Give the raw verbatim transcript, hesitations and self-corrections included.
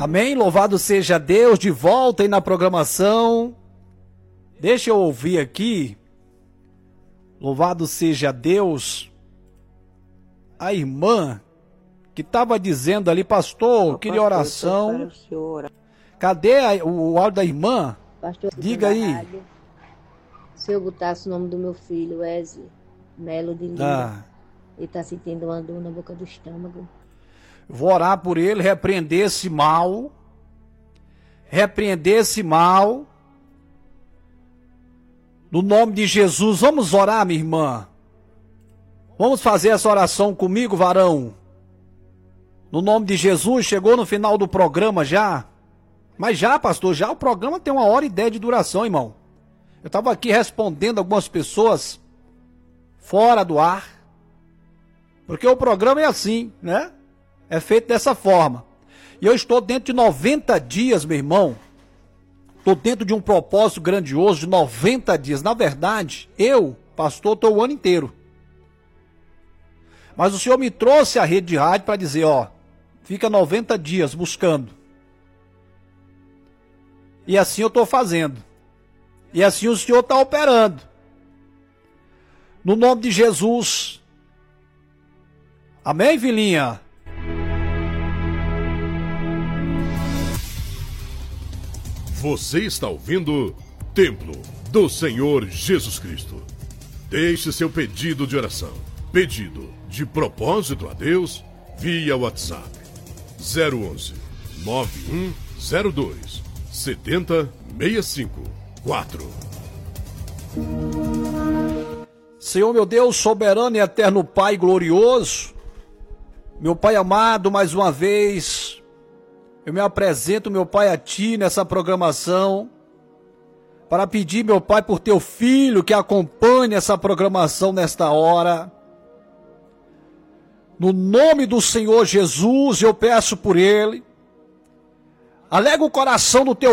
Amém? Louvado seja Deus, de volta aí na programação. Deixa eu ouvir aqui. Louvado seja Deus. A irmã que estava dizendo ali, pastor, queria oração. Cadê a, o, o áudio da irmã? Pastor, diga aí. Rádio, se eu botasse o nome do meu filho, Wesley Melo de Lira, Ah. ele está sentindo uma dor na boca do estômago. Vou orar por ele, repreender esse mal. Repreender esse mal. No nome de Jesus, vamos orar, minha irmã. Vamos fazer essa oração comigo, varão. No nome de Jesus, chegou no final do programa já. Mas já, pastor, já o programa tem uma hora e dez de duração, irmão. Eu estava aqui respondendo algumas pessoas fora do ar. Porque o programa é assim, né? É feito dessa forma. E eu estou dentro de noventa dias, meu irmão. Estou dentro de um propósito grandioso de noventa dias. Na verdade, eu, pastor, estou o ano inteiro. Mas o Senhor me trouxe a rede de rádio para dizer, ó, fica noventa dias buscando. E assim eu estou fazendo. E assim o Senhor está operando. No nome de Jesus. Amém, filhinha? Você está ouvindo Templo do Senhor Jesus Cristo. Deixe seu pedido de oração, pedido de propósito a Deus, via WhatsApp zero onze, nove um zero dois, sete zero seis cinco quatro. Senhor meu Deus, soberano e eterno Pai glorioso, meu Pai amado, mais uma vez, eu me apresento, meu Pai, a Ti nessa programação, para pedir, meu Pai, por Teu Filho que acompanhe essa programação nesta hora. No nome do Senhor Jesus, eu peço por Ele, alega o coração do Teu